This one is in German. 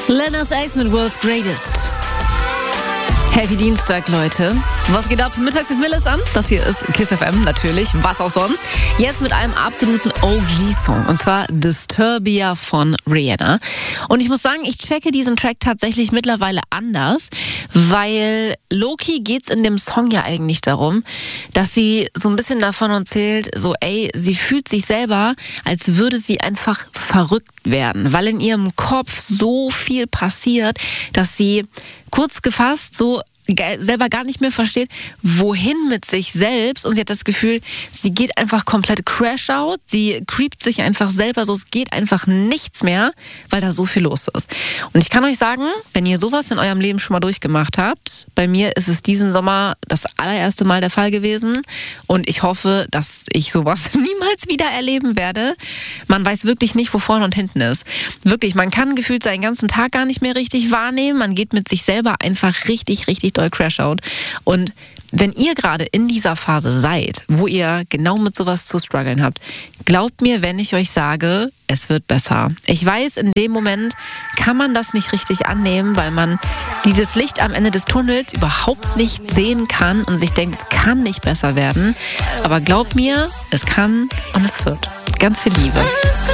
Lil Nas X mit World's Greatest. Happy Dienstag, Leute. Was geht ab? Mittags mit Milles an. Das hier ist Kiss FM, natürlich. Was auch sonst. Jetzt mit einem absoluten OG-Song. Und zwar Disturbia von Rihanna. Und ich muss sagen, ich checke diesen Track tatsächlich mittlerweile anders, weil Loki geht's in dem Song ja eigentlich darum, dass sie so ein bisschen davon erzählt, so sie fühlt sich selber, als würde sie einfach verrückt werden, weil in ihrem Kopf so viel passiert, dass sie kurz gefasst so selber gar nicht mehr versteht, wohin mit sich selbst, und sie hat das Gefühl, sie geht einfach komplett crash out, sie creept sich einfach selber so, es geht einfach nichts mehr, weil da so viel los ist. Und ich kann euch sagen, wenn ihr sowas in eurem Leben schon mal durchgemacht habt, bei mir ist es diesen Sommer das allererste Mal der Fall gewesen und ich hoffe, dass ich sowas niemals wieder erleben werde. Man weiß wirklich nicht, wo vorne und hinten ist. Wirklich, man kann gefühlt seinen ganzen Tag gar nicht mehr richtig wahrnehmen, man geht mit sich selber einfach richtig doll Crashout. Und wenn ihr gerade in dieser Phase seid, wo ihr genau mit sowas zu strugglen habt, glaubt mir, wenn ich euch sage, es wird besser. Ich weiß, in dem Moment kann man das nicht richtig annehmen, weil man dieses Licht am Ende des Tunnels überhaupt nicht sehen kann und sich denkt, es kann nicht besser werden. Aber glaubt mir, es kann und es wird. Ganz viel Liebe.